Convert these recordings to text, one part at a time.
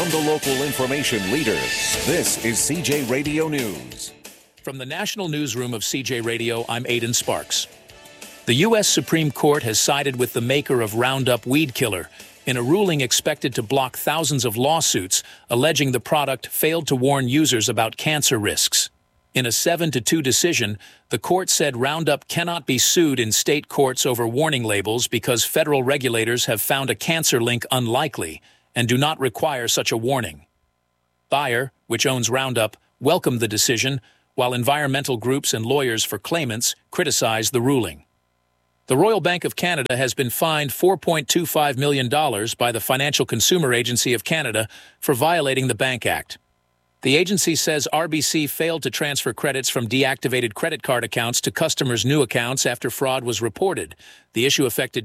From the local information leader, this is CJ Radio News. From the National Newsroom of CJ Radio, I'm Aidan Sparks. The U.S. Supreme Court has sided with the maker of Roundup weed killer in a ruling expected to block thousands of lawsuits alleging the product failed to warn users about cancer risks. In a 7-2 decision, the court said Roundup cannot be sued in state courts over warning labels because federal regulators have found a cancer link unlikely and do not require such a warning. Bayer, which owns Roundup, welcomed the decision, while environmental groups and lawyers for claimants criticized the ruling. The Royal Bank of Canada has been fined $4.25 million by the Financial Consumer Agency of Canada for violating the Bank Act. The agency says RBC failed to transfer credits from deactivated credit card accounts to customers' new accounts after fraud was reported. The issue affected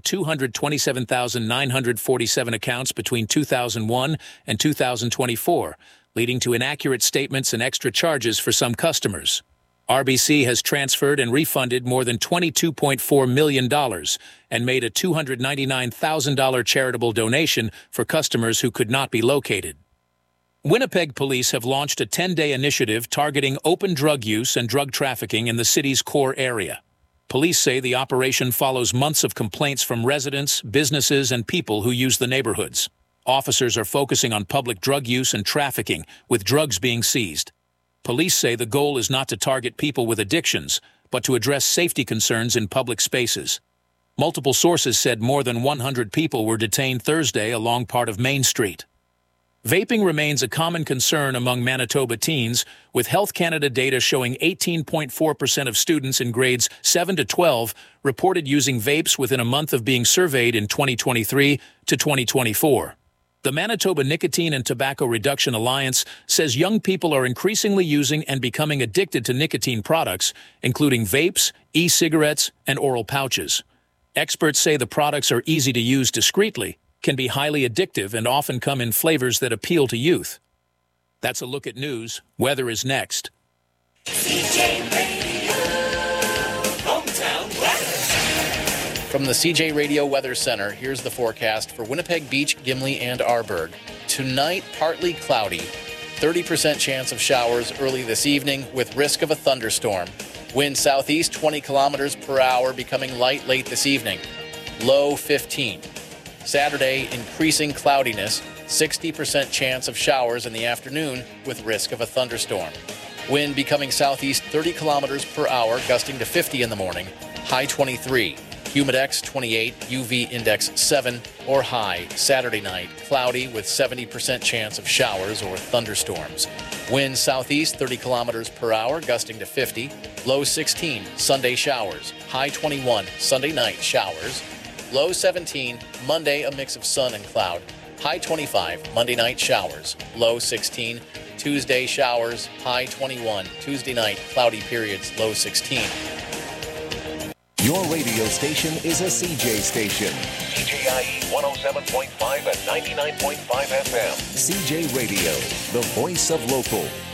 227,947 accounts between 2001 and 2024, leading to inaccurate statements and extra charges for some customers. RBC has transferred and refunded more than $22.4 million and made a $299,000 charitable donation for customers who could not be located. Winnipeg police have launched a 10-day initiative targeting open drug use and drug trafficking in the city's core area. Police say the operation follows months of complaints from residents, businesses, and people who use the neighborhoods. Officers are focusing on public drug use and trafficking, with drugs being seized. Police say the goal is not to target people with addictions, but to address safety concerns in public spaces. Multiple sources said more than 100 people were detained Thursday along part of Main Street. Vaping remains a common concern among Manitoba teens, with Health Canada data showing 18.4% of students in grades 7 to 12 reported using vapes within a month of being surveyed in 2023 to 2024. The Manitoba Nicotine and Tobacco Reduction Alliance says young people are increasingly using and becoming addicted to nicotine products, including vapes, e-cigarettes, and oral pouches. Experts say the products are easy to use discreetly, can be highly addictive, and often come in flavors that appeal to youth. That's a look at news. Weather is next. CJ Radio, hometown weather. From the CJ Radio Weather Center, here's the forecast for Winnipeg Beach, Gimli, and Arborg. Tonight, partly cloudy. 30% chance of showers early this evening with risk of a thunderstorm. Wind southeast 20 kilometers per hour, becoming light late this evening. Low 15. Saturday, increasing cloudiness, 60% chance of showers in the afternoon with risk of a thunderstorm. Wind becoming southeast 30 kilometers per hour, gusting to 50 in the morning, high 23. Humidex 28, UV index 7 or high. Saturday night, cloudy with 70% chance of showers or thunderstorms. Wind southeast 30 kilometers per hour, gusting to 50, low 16. Sunday showers, high 21. Sunday night showers. Low 17, Monday a mix of sun and cloud. High 25, Monday night showers. Low 16, Tuesday showers. High 21, Tuesday night cloudy periods. Low 16. Your radio station is a CJ station. CJIE 107.5 and 99.5 FM. CJ Radio, the voice of local.